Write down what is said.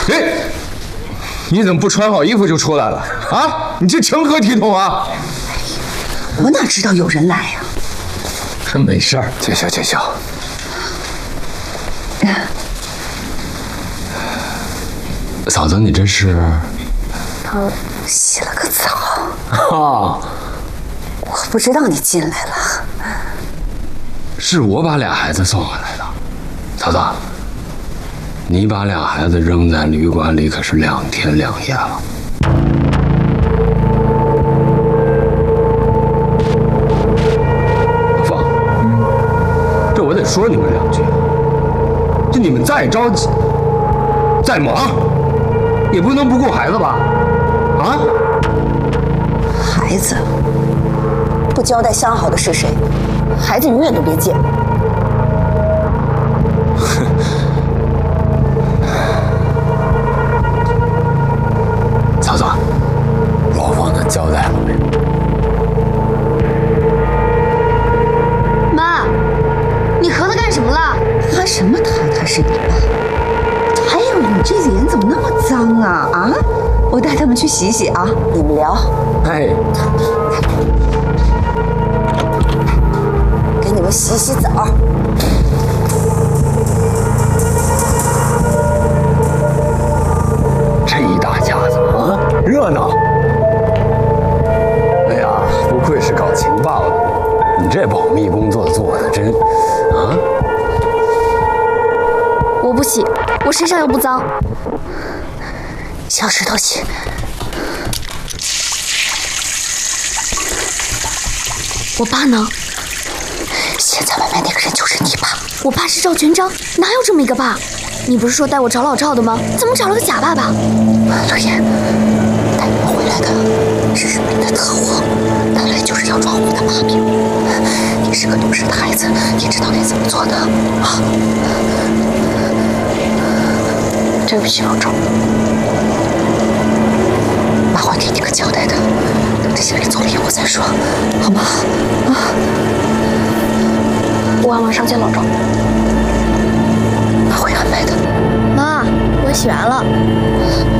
哎，你怎么不穿好衣服就出来了啊？你这成何体统啊？ 我哪知道有人来呀？ 真没事儿，见笑见笑。嫂子，你这是？ 洗了个澡。 啊， 我不知道你进来了。 是我把俩孩子送回来的。嫂子，你把俩孩子扔在旅馆里可是2天2夜了。阿芳，这我得说你们2句。这你们再着急、再忙，也不能不顾孩子吧？啊？ 孩子，不交代相好的是谁？孩子永远都别见。 嫂子，老方他交代了没？ 妈，你和他干什么了？ 他什么他？他是你爸。还有你这脸怎么那么脏啊？啊！我带他们去洗洗啊。你们聊。 哎， 给你们洗洗澡。 这一大家子啊，热闹。哎呀，不愧是搞情报的，你这保密工作做的真啊！ 我不洗，我身上又不脏。 小石头洗。 我爸呢？ 现在外面那个人就是你爸。 我爸是赵全章，哪有这么一个爸？你不是说带我找老赵的吗？怎么找了个假爸爸？ 陆言，带你们回来的是日本的特务，他来就是要抓我的把柄。你是个懂事的孩子，你知道该怎么做的啊？对不起，老赵，妈会给你个交代的。等这些人走了以后再说，好吗？啊！ 我要马上见老赵。 妈会安排的。 妈，我洗完了。